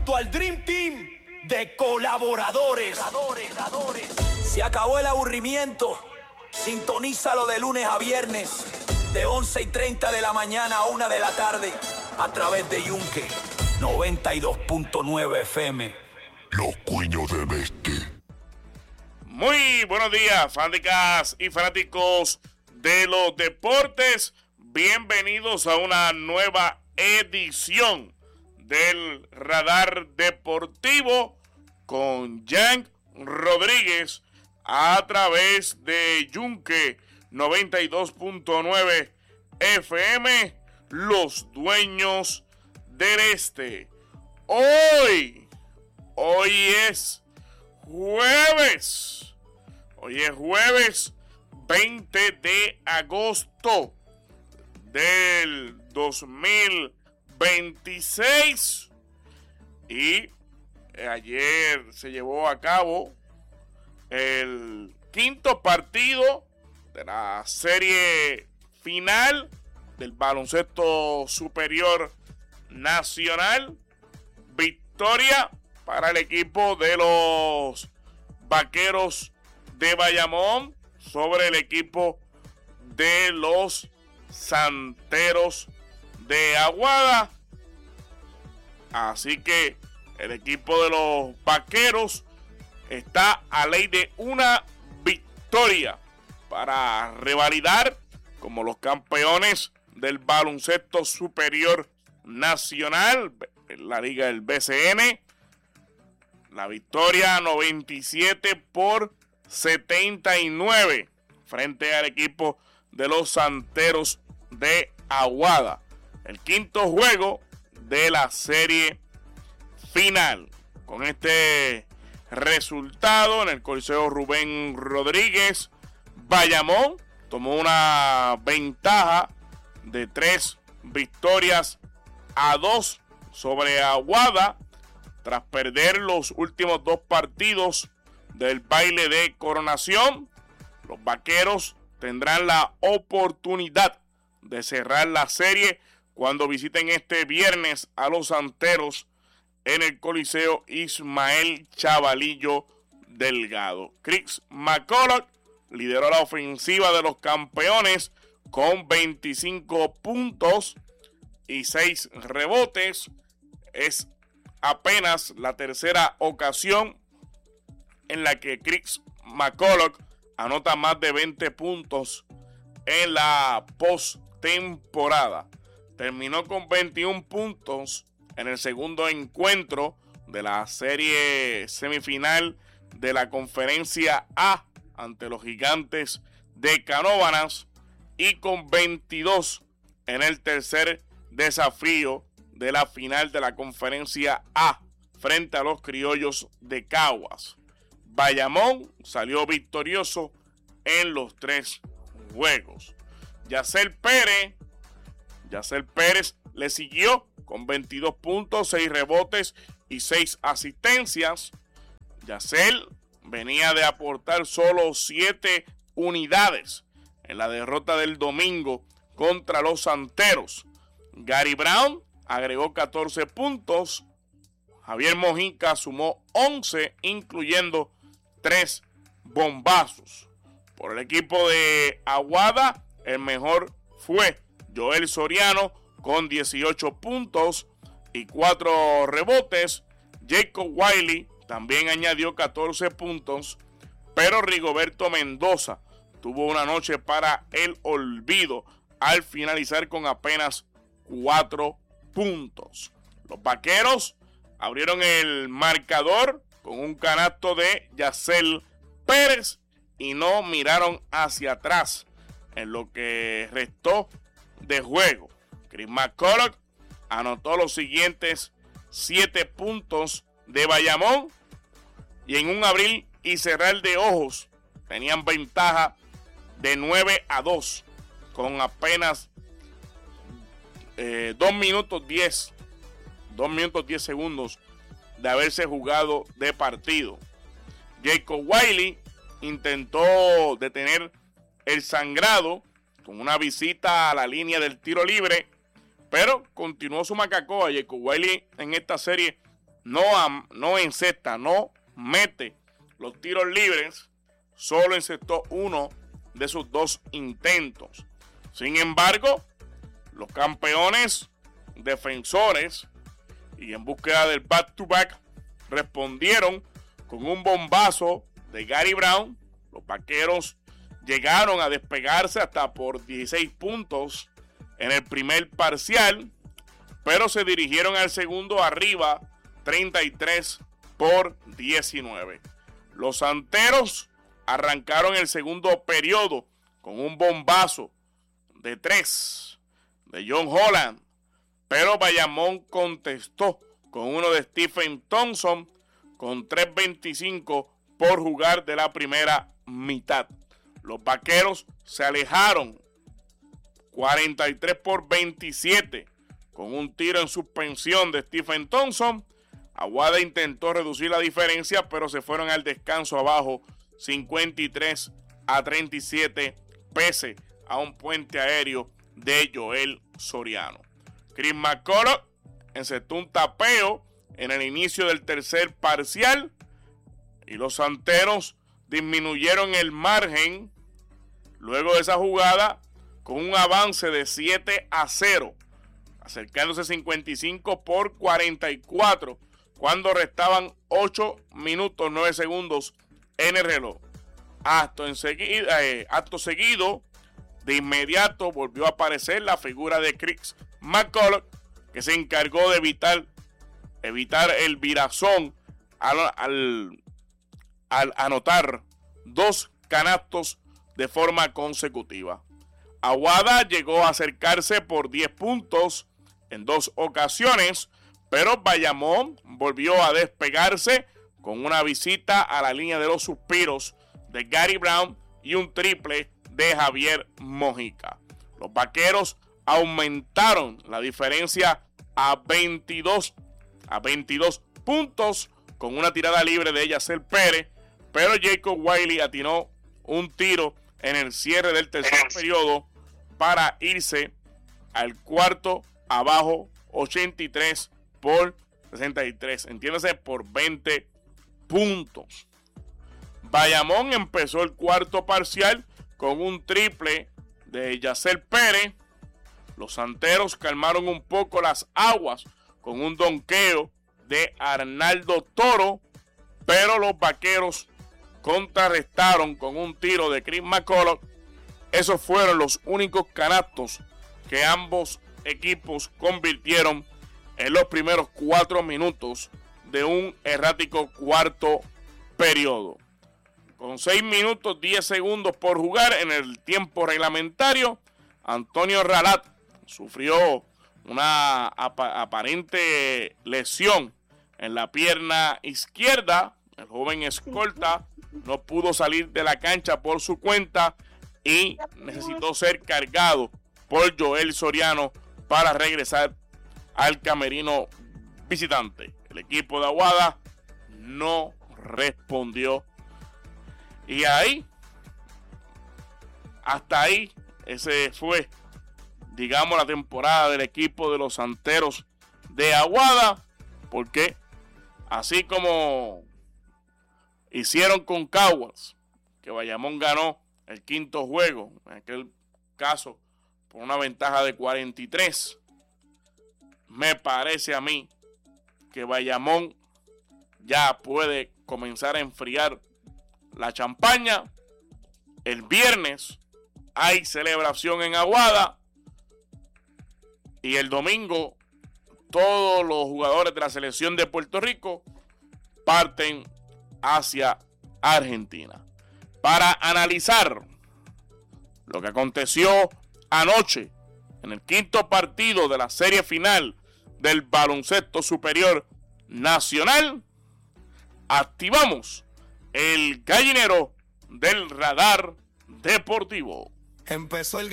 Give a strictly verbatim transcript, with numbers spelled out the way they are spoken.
junto al Dream Team de colaboradores. Se acabó el aburrimiento. Sintonízalo de lunes a viernes, de once y treinta de la mañana a una de la tarde, a través de Yunque noventa y dos punto nueve F M. Los Cuños del Este. Muy buenos días, fanáticas y fanáticos de los deportes. Bienvenidos a una nueva edición del Radar Deportivo con Jan Rodríguez a través de Yunque noventa y dos punto nueve F M, los dueños del este. Hoy, hoy es jueves, hoy es jueves veinte de agosto del dos mil veintiséis y ayer se llevó a cabo el quinto partido de la serie final del baloncesto superior nacional. Victoria para el equipo de los Vaqueros de Bayamón sobre el equipo de los Santeros de Aguada. Así que el equipo de los Vaqueros está a ley de una victoria para revalidar como los campeones del baloncesto superior nacional en la liga del B C N. La victoria noventa y siete por setenta y nueve frente al equipo de los Santeros de Aguada. El quinto juego de la serie final. Con este resultado en el Coliseo Rubén Rodríguez, Bayamón tomó una ventaja de tres victorias a dos sobre Aguada tras perder los últimos dos partidos del baile de coronación. Los Vaqueros tendrán la oportunidad de cerrar la serie cuando visiten este viernes a los Santeros en el Coliseo Ismael Chavalillo Delgado. Chris McCulloch lideró la ofensiva de los campeones con veinticinco puntos y seis rebotes. Es apenas la tercera ocasión en la que Chris McCulloch anota más de veinte puntos en la postemporada. Terminó con veintiún puntos en el segundo encuentro de la serie semifinal de la Conferencia A ante los Gigantes de Canóvanas y con veintidós en el tercer desafío de la final de la Conferencia A frente a los Criollos de Caguas. Bayamón salió victorioso en los tres juegos. Yacel Pérez, Yacel Pérez le siguió con veintidós puntos, seis rebotes y seis asistencias. Yacel venía de aportar solo siete unidades en la derrota del domingo contra los Santeros. Gary Brown agregó catorce puntos. Javier Mojica sumó once, incluyendo tres bombazos. Por el equipo de Aguada, el mejor fue Joel Soriano con dieciocho puntos y cuatro rebotes. Jacob Wiley también añadió catorce puntos, pero Rigoberto Mendoza tuvo una noche para el olvido al finalizar con apenas cuatro puntos. Los Vaqueros abrieron el marcador con un canasto de Yacel Pérez y no miraron hacia atrás en lo que restó de juego. Chris McCulloch anotó los siguientes siete puntos de Bayamón y en un abrir y cerrar de ojos tenían ventaja de nueve a dos con apenas eh, dos minutos diez segundos de haberse jugado de partido. Jacob Wiley intentó detener el sangrado con una visita a la línea del tiro libre, pero continuó su macacoa. Jacob Wiley en esta serie no, am, no encesta, no mete los tiros libres, solo encestó uno de sus dos intentos. Sin embargo, los campeones defensores y en búsqueda del back-to-back respondieron con un bombazo de Gary Brown. Los vaqueros llegaron a despegarse hasta por dieciséis puntos en el primer parcial, pero se dirigieron al segundo arriba treinta y tres por diecinueve. Los santeros arrancaron el segundo periodo con un bombazo de tres de John Holland, pero Bayamón contestó con uno de Stephen Thompson con tres veinticinco por jugar de la primera mitad. Los vaqueros se alejaron cuarenta y tres por veintisiete con un tiro en suspensión de Stephen Thompson. Aguada intentó reducir la diferencia, pero se fueron al descanso abajo cincuenta y tres a treinta y siete pese a un puente aéreo de Joel Soriano. Chris McCullough encestó un tapeo en el inicio del tercer parcial y los santeros disminuyeron el margen luego de esa jugada con un avance de siete a cero, acercándose cincuenta y cinco por cuarenta y cuatro cuando restaban ocho minutos nueve segundos en el reloj. Acto, enseguida, eh, acto seguido, de inmediato volvió a aparecer la figura de Chris McCullough, que se encargó de evitar, evitar el virazón al, al, al anotar dos canastos de forma consecutiva. Aguada llegó a acercarse por diez puntos en dos ocasiones, pero Bayamón volvió a despegarse con una visita a la línea de los suspiros de Gary Brown y un triple de Javier Mojica. Los vaqueros aumentaron la diferencia a veintidós, a veintidós puntos con una tirada libre de Yacer Pérez, pero Jacob Wiley atinó un tiro en el cierre del tercer periodo para irse al cuarto abajo ochenta y tres por sesenta y tres, entiéndase, por veinte puntos. Bayamón empezó el cuarto parcial con un triple de Yacer Pérez. Los santeros calmaron un poco las aguas con un donqueo de Arnaldo Toro, pero los vaqueros contrarrestaron con un tiro de Chris McCullough. Esos fueron los únicos canastos que ambos equipos convirtieron en los primeros cuatro minutos de un errático cuarto periodo. Con seis minutos diez segundos por jugar en el tiempo reglamentario, Antonio Ralat sufrió una ap- aparente lesión en la pierna izquierda. El joven escolta no pudo salir de la cancha por su cuenta y necesitó ser cargado por Joel Soriano para regresar al camerino visitante. El equipo de Aguada no respondió. Y ahí, hasta ahí, ese fue, digamos, la temporada del equipo de los Santeros de Aguada, porque así como hicieron con Caguas, que Bayamón ganó el quinto juego, en aquel caso por una ventaja de cuarenta y tres, me parece a mí que Bayamón ya puede comenzar a enfriar la champaña. El viernes hay celebración en Aguada y el domingo todos los jugadores de la selección de Puerto Rico parten hacia Argentina para analizar lo que aconteció anoche en el quinto partido de la serie final del baloncesto superior nacional. Activamos el gallinero del radar deportivo. Empezó el